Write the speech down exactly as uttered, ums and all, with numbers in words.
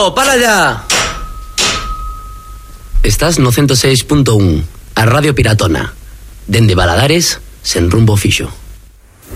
Alberto, para ya. Estás no ciento seis punto uno, a Radio Piratona. Dende Baladares, sen rumbo fixo.